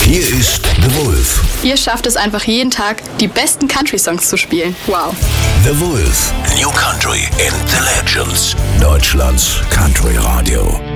Hier ist The Wolf. Ihr schafft es einfach jeden Tag, die besten Country-Songs zu spielen. Wow. The Wolf. New Country and the Legends. Deutschlands Country Radio.